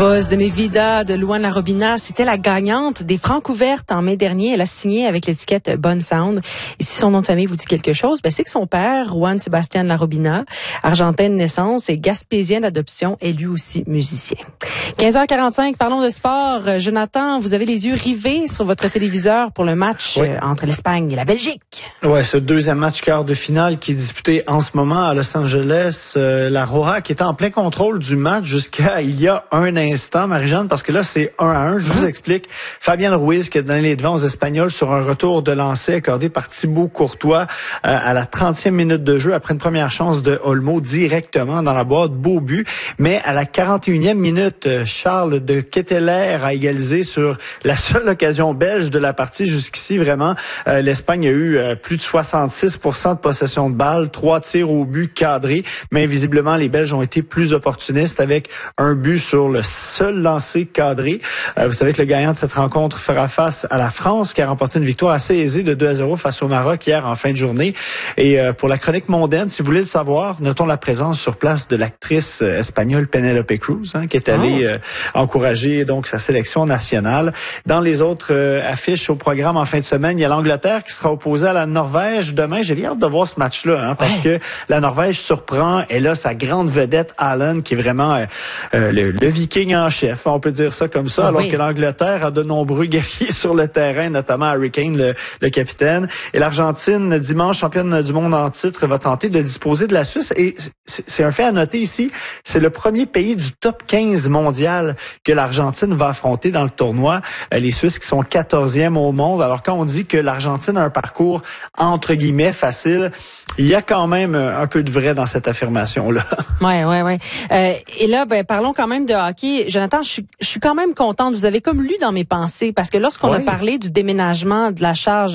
Voz de mi vida de Luan Larobina, c'était la gagnante des Francs ouvertes en mai dernier. Elle a signé avec l'étiquette Bonne Sound. Et si son nom de famille vous dit quelque chose, c'est que son père, Juan Sebastián Larobina, argentin de naissance et gaspésien d'adoption, est lui aussi musicien. 15h45, parlons de sport. Jonathan, vous avez les yeux rivés sur votre téléviseur pour le match entre l'Espagne et la Belgique. Ouais, ce deuxième match quart de finale qui est disputé en ce moment à Los Angeles. La Roja qui était en plein contrôle du match jusqu'à il y a un instant, Marie-Jeanne, parce que là, c'est 1-1. Je vous explique. Fabien Ruiz qui a donné les devants aux Espagnols sur un retour de lancer accordé par Thibaut Courtois à la 30e minute de jeu après une première chance de Olmo directement dans la boîte. Beau but. Mais à la 41e minute, Charles de Ketteler a égalisé sur la seule occasion belge de la partie jusqu'ici. Vraiment, l'Espagne a eu plus de 66% de possession de balle, 3 tirs au but cadrés, mais visiblement, les Belges ont été plus opportunistes avec un but sur le seul lancer cadré. Vous savez que le gagnant de cette rencontre fera face à la France qui a remporté une victoire assez aisée de 2-0 face au Maroc hier en fin de journée. Et pour la chronique mondaine, si vous voulez le savoir, notons la présence sur place de l'actrice espagnole Penélope Cruz, qui est allée encourager donc sa sélection nationale. Dans les autres affiches au programme en fin de semaine, il y a l'Angleterre qui sera opposée à la Norvège demain. J'ai bien hâte de voir ce match-là, parce que la Norvège surprend. Elle a sa grande vedette Haaland qui est vraiment le viking en chef, on peut dire ça comme ça, alors que l'Angleterre a de nombreux guerriers sur le terrain, notamment Harry Kane, le capitaine. Et l'Argentine, dimanche, championne du monde en titre, va tenter de disposer de la Suisse. Et c'est un fait à noter ici, c'est le premier pays du top 15 mondial que l'Argentine va affronter dans le tournoi. Les Suisses qui sont 14e au monde. Alors quand on dit que l'Argentine a un parcours entre guillemets facile, il y a quand même un peu de vrai dans cette affirmation-là. Ouais. Et là, parlons quand même de hockey. Jonathan, je suis quand même contente. Vous avez comme lu dans mes pensées, parce que lorsqu'on a parlé du déménagement de la charge